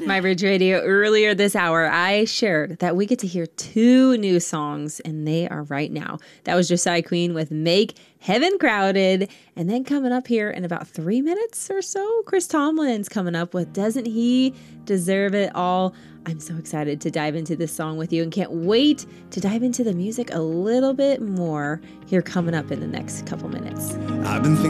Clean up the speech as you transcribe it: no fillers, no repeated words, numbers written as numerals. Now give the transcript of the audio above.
My Ridge Radio. Earlier this hour, I shared that we get to hear 2 new songs, and they are right now. That was Josiah Queen with Make Heaven Crowded. And then coming up here in about 3 minutes or so, Chris Tomlin's coming up with Doesn't He Deserve It All? I'm so excited to dive into this song with you and can't wait to dive into the music a little bit more here coming up in the next couple minutes. I've been thinking